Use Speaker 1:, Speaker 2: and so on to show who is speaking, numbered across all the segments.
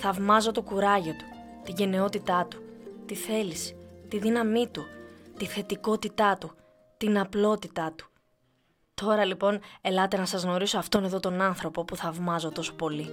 Speaker 1: Θαυμάζω το κουράγιο του, τη γενναιότητά του, τη θέληση, τη δύναμή του, τη θετικότητά του, την απλότητά του. Τώρα λοιπόν ελάτε να σας γνωρίσω αυτόν εδώ τον άνθρωπο που θαυμάζω τόσο πολύ.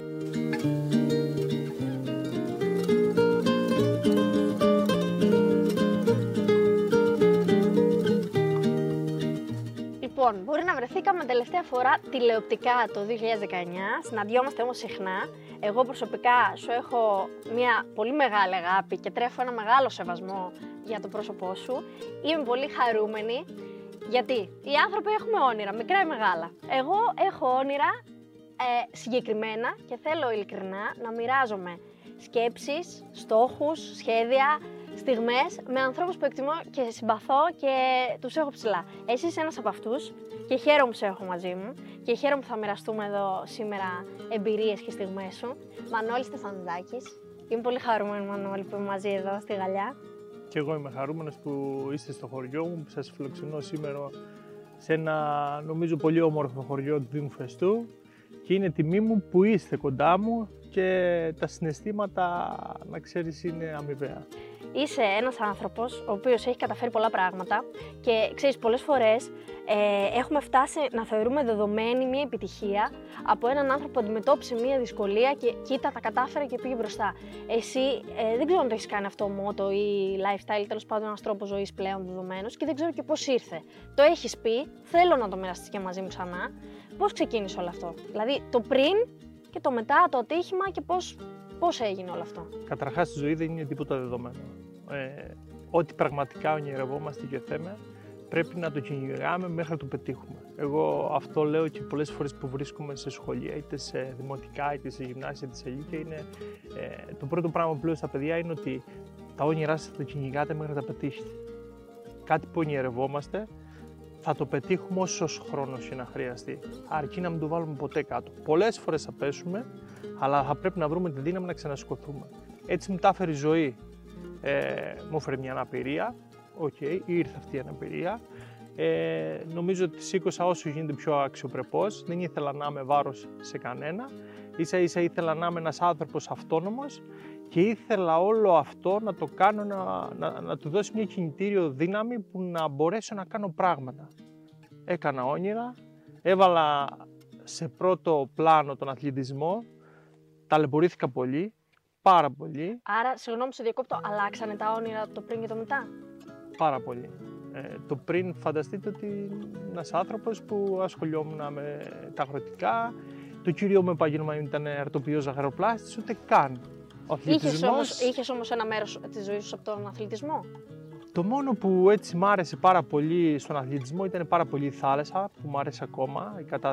Speaker 2: Λοιπόν, μπορεί να βρεθήκαμε τελευταία φορά τηλεοπτικά το 2019, συναντιόμαστε όμως συχνά. Εγώ προσωπικά σου έχω μια πολύ μεγάλη αγάπη και τρέφω ένα μεγάλο σεβασμό για το πρόσωπό σου. Είμαι πολύ χαρούμενη, γιατί οι άνθρωποι έχουμε όνειρα, μικρά ή μεγάλα. Εγώ έχω όνειρα συγκεκριμένα και θέλω ειλικρινά να μοιράζομαι σκέψεις, στόχους, σχέδια, στιγμές με ανθρώπους που εκτιμώ και συμπαθώ και τους έχω ψηλά. Εσύ είσαι ένας από αυτούς και χαίρομαι που σε έχω μαζί μου και χαίρομαι που θα μοιραστούμε εδώ σήμερα εμπειρίες και στιγμές σου. Μανώλης Στεφανουδάκης. Είμαι πολύ χαρούμενη, Μανώλη, που είμαι μαζί εδώ στη Γαλλιά.
Speaker 3: Και εγώ είμαι χαρούμενος που είστε στο χωριό μου, που σας φιλοξενώ σήμερα σε ένα νομίζω πολύ όμορφο χωριό του Δήμου Φεστού και είναι τιμή μου που είστε κοντά μου και τα συναισθήματα, να ξέρεις, είναι αμοιβαία.
Speaker 2: Είσαι ένας άνθρωπος ο οποίος έχει καταφέρει πολλά πράγματα και ξέρεις, πολλές φορές έχουμε φτάσει να θεωρούμε δεδομένη μια επιτυχία από έναν άνθρωπο που αντιμετώπισε μια δυσκολία και κοίτα, τα κατάφερε και πήγε μπροστά. Εσύ δεν ξέρω αν το έχεις κάνει αυτό μότο ή lifestyle, τέλος πάντων ένας τρόπος ζωής πλέον δεδομένος και δεν ξέρω και πώς ήρθε. Το έχεις πει, θέλω να το μοιραστείς και μαζί μου ξανά. Πώς ξεκίνησε όλο αυτό, δηλαδή το πριν και το μετά, το ατύχημα και πώς έγινε όλο αυτό.
Speaker 3: Καταρχάς, στη ζωή δεν είναι τίποτα δεδομένο. Ό,τι πραγματικά ονειρευόμαστε και θέμε, πρέπει να το κυνηγάμε μέχρι να το πετύχουμε. Εγώ αυτό λέω και πολλές φορές που βρίσκομαι σε σχολεία, είτε σε δημοτικά, είτε σε γυμνάσια, είτε σε λύκεια. Είναι, το πρώτο πράγμα που λέω στα παιδιά είναι ότι τα όνειρά σας θα τα κυνηγάτε μέχρι να τα πετύχετε. Κάτι που ονειρευόμαστε, θα το πετύχουμε όσος χρόνος είναι να χρειαστεί. Αρκεί να μην το βάλουμε ποτέ κάτω. Πολλές φορές θα πέσουμε, αλλά θα πρέπει να βρούμε τη δύναμη να ξανασηκωθούμε. Έτσι μου τα έφερε η ζωή. Μου έφερε μια αναπηρία, ήρθε αυτή η αναπηρία. Νομίζω ότι σήκωσα όσο γίνεται πιο αξιοπρεπώς, δεν ήθελα να είμαι βάρος σε κανένα. Ίσα ίσα ήθελα να είμαι ένας άνθρωπος αυτόνομος και ήθελα όλο αυτό να το κάνω, να του δώσει μια κινητήριο δύναμη που να μπορέσω να κάνω πράγματα. Έκανα όνειρα, έβαλα σε πρώτο πλάνο τον αθλητισμό, ταλαιπωρήθηκα πολύ. Πάρα πολύ.
Speaker 2: Άρα, συγγνώμη, σε διακόπτω, αλλάξανε τα όνειρα το πριν και το μετά.
Speaker 3: Πάρα πολύ. Το πριν, φανταστείτε ότι ένας άνθρωπος που ασχολιόμουν με τα αγροτικά, το κύριο μου επάγγελμα ήταν αρτοποιός ζαχαροπλάστης, ούτε καν. Ο αθλητισμός...
Speaker 2: Είχες όμως ένα μέρος της ζωής σου από τον αθλητισμό.
Speaker 3: Το μόνο που έτσι μ' άρεσε πάρα πολύ στον αθλητισμό ήταν πάρα πολύ η θάλασσα, που μ' άρεσε ακόμα, η